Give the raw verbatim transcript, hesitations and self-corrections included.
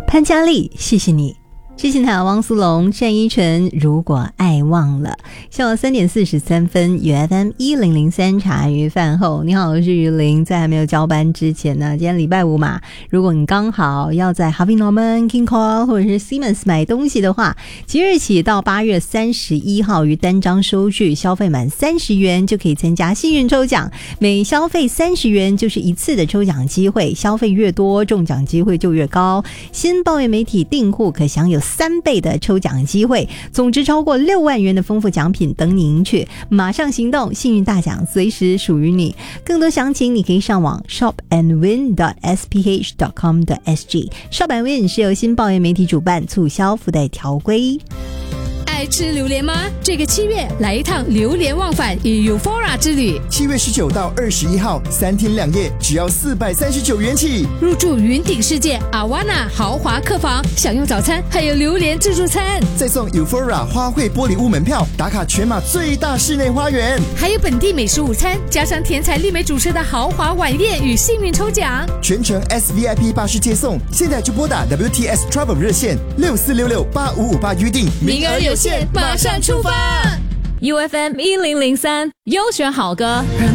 潘嘉丽，谢谢你。谢谢他汪苏泷、单依纯，如果爱忘了。下午三点四十三分 ，U F M 一零零三茶余饭后，你好，我是于玲。在还没有交班之前呢，今天礼拜五嘛，如果你刚好要在 Harvey Norman、King Cole 或者是 Siemens 买东西的话，即日起到八月三十一号于单张收据，消费满三十元就可以参加幸运抽奖，每消费三十元就是一次的抽奖机会，消费越多，中奖机会就越高。新报业媒体订户可享有三倍的抽奖机会，总值超过六万元的丰富奖品等你赢取，马上行动，幸运大奖随时属于你。更多详情你可以上网 shop and win dot s p h dot com dot s g。 shop and win 是由新报业媒体主办，促销附带条规。 爱吃榴莲吗？这个七月来一趟榴莲忘返与 Euphoria 之旅。 七月十九到二十一号，三天两夜，只要四百三十九元起。 入住云顶世界阿瓦纳豪华客房，享用早餐，还有榴莲自助餐， 再送 Euphoria 花卉玻璃屋门票，打卡全马最大室内花园， 还有本地美食午餐，加上甜彩丽美主持的豪华晚宴与幸运抽奖， 全程 S V I P 巴士接送。现在就拨打 W T S Travel 热线六四六六八五五八预定， 名额有限，马上出发。 U F M 一零零三优选好歌。